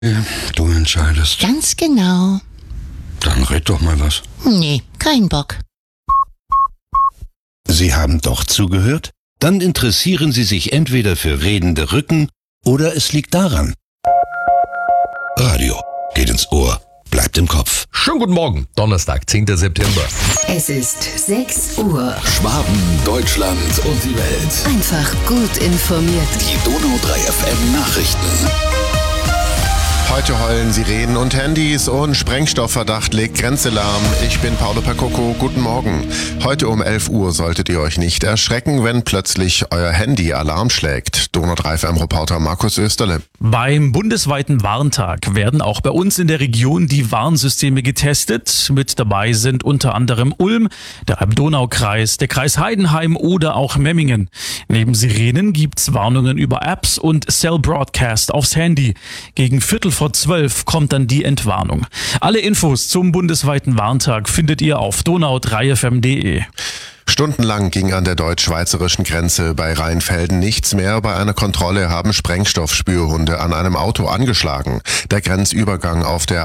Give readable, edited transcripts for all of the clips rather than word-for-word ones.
Du entscheidest. Ganz genau. Dann red doch mal was. Nee, kein Bock. Sie haben doch zugehört? Dann interessieren Sie sich entweder für redende Rücken oder es liegt daran. Radio geht ins Ohr, bleibt im Kopf. Schönen guten Morgen, Donnerstag, 10. September. Es ist 6 Uhr. Schwaben, Deutschland und die Welt. Einfach gut informiert. Die Donau 3 FM Nachrichten. Heute heulen Sirenen und Handys und Sprengstoffverdacht legt Grenze lahm. Ich bin Paolo Percoco, guten Morgen. Heute um 11 Uhr solltet ihr euch nicht erschrecken, wenn plötzlich euer Handy Alarm schlägt. Donau 3 FM-Reporter Markus Österle. Beim bundesweiten Warntag werden auch bei uns in der Region die Warnsysteme getestet. Mit dabei sind unter anderem Ulm, der Rhein-Donau-Kreis, der Kreis Heidenheim oder auch Memmingen. Neben Sirenen gibt's Warnungen über Apps und Cell Broadcast aufs Handy. Gegen 11:45 kommt dann die Entwarnung. Alle Infos zum bundesweiten Warntag findet ihr auf donau3fm.de. Stundenlang ging an der deutsch-schweizerischen Grenze bei Rheinfelden nichts mehr. Bei einer Kontrolle haben Sprengstoffspürhunde an einem Auto angeschlagen. Der Grenzübergang auf der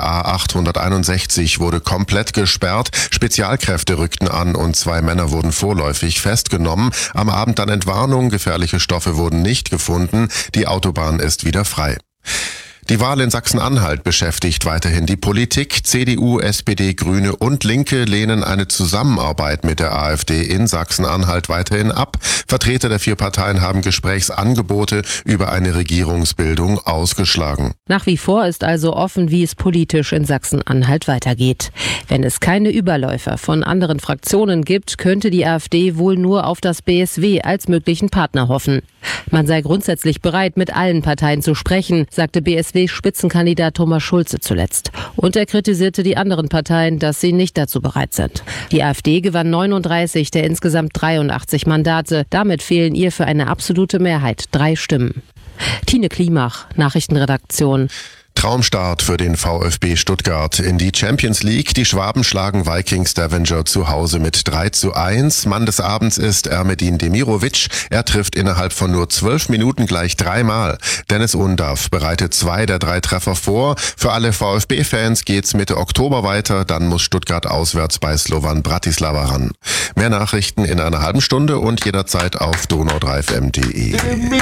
A861 wurde komplett gesperrt. Spezialkräfte rückten an und 2 Männer wurden vorläufig festgenommen. Am Abend dann Entwarnung, gefährliche Stoffe wurden nicht gefunden. Die Autobahn ist wieder frei. Die Wahl in Sachsen-Anhalt beschäftigt weiterhin die Politik. CDU, SPD, Grüne und Linke lehnen eine Zusammenarbeit mit der AfD in Sachsen-Anhalt weiterhin ab. Vertreter der 4 Parteien haben Gesprächsangebote über eine Regierungsbildung ausgeschlagen. Nach wie vor ist also offen, wie es politisch in Sachsen-Anhalt weitergeht. Wenn es keine Überläufer von anderen Fraktionen gibt, könnte die AfD wohl nur auf das BSW als möglichen Partner hoffen. Man sei grundsätzlich bereit, mit allen Parteien zu sprechen, sagte BSW-Spitzenkandidat Thomas Schulze zuletzt. Und er kritisierte die anderen Parteien, dass sie nicht dazu bereit sind. Die AfD gewann 39 der insgesamt 83 Mandate. Damit fehlen ihr für eine absolute Mehrheit 3 Stimmen. Tine Klimach, Nachrichtenredaktion. Traumstart für den VfB Stuttgart in die Champions League. Die Schwaben schlagen Viking Stavanger zu Hause mit 3:1. Mann des Abends ist Ermedin Demirovic. Er trifft innerhalb von nur 12 Minuten gleich 3-mal. Dennis Undav bereitet 2 der 3 Treffer vor. Für alle VfB-Fans geht's Mitte Oktober weiter. Dann muss Stuttgart auswärts bei Slovan Bratislava ran. Mehr Nachrichten in einer halben Stunde und jederzeit auf donau3fm.de.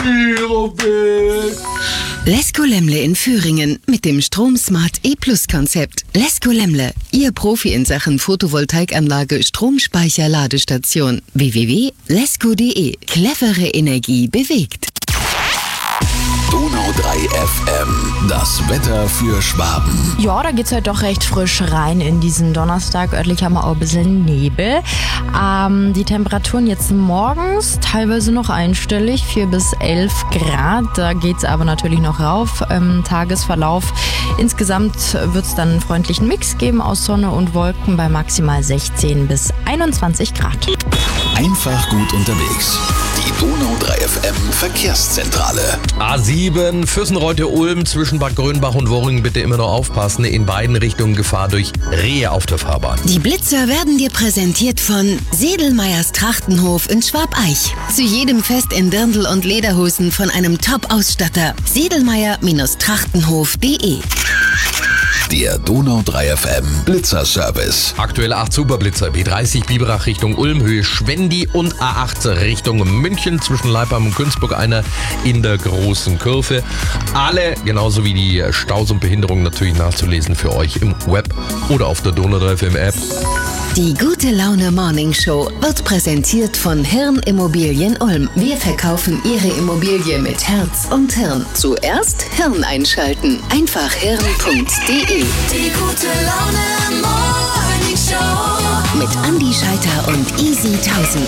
Lesko Lemle in Thüringen mit dem Stromsmart E-Plus-Konzept. Lesko Lemle, Ihr Profi in Sachen Photovoltaikanlage, Stromspeicher, Ladestation. www.lesko.de. Clevere Energie bewegt. Donau 3 FM. Das Wetter für Schwaben. Ja, da geht's heute doch recht frisch rein in diesen Donnerstag. Örtlich haben wir auch ein bisschen Nebel. Die Temperaturen jetzt morgens teilweise noch einstellig, 4 bis 11 Grad. Da geht's aber natürlich noch rauf. Tagesverlauf. Insgesamt wird's dann einen freundlichen Mix geben aus Sonne und Wolken bei maximal 16 bis 21 Grad. Einfach gut unterwegs. Die Donau 3 FM Verkehrszentrale. A7 Füssenreute-Ulm zwischen Bad Grönbach und Worringen bitte immer noch aufpassen. In beiden Richtungen Gefahr durch Rehe auf der Fahrbahn. Die Blitzer werden dir präsentiert von Sedelmeyers Trachtenhof in Schwabeich. Zu jedem Fest in Dirndl und Lederhosen von einem Top-Ausstatter. Sedelmeyer-Trachtenhof.de. Der Donau 3 FM Blitzerservice. Aktuelle 8 Superblitzer, B30 Biberach Richtung Ulm, Höhe Schwendi und A8 Richtung München zwischen Leipheim und Günzburg, einer in der großen Kurve. Alle, genauso wie die Staus und Behinderungen, natürlich nachzulesen für euch im Web oder auf der Donau 3 FM App. Die Gute Laune Morning Show wird präsentiert von Hirn Immobilien Ulm. Wir verkaufen Ihre Immobilie mit Herz und Hirn. Zuerst Hirn einschalten. Einfach hirn.de. Die Gute Laune Morning Show mit Andi Scheiter und Easy 1000.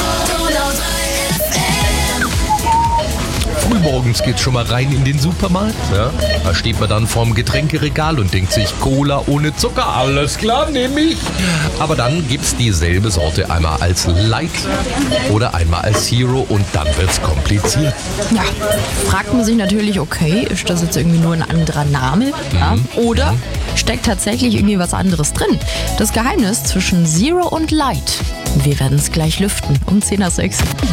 Frühmorgens geht's schon mal rein in den Supermarkt. Ja? Da steht man dann vorm Getränkeregal und denkt sich, Cola ohne Zucker, alles klar, nehme ich. Aber dann gibt's dieselbe Sorte einmal als Light oder einmal als Zero und dann wird's kompliziert. Ja, fragt man sich natürlich, okay, ist das jetzt irgendwie nur ein anderer Name? Ja? Oder steckt tatsächlich irgendwie was anderes drin? Das Geheimnis zwischen Zero und Light. Wir werden es gleich lüften um 10:06.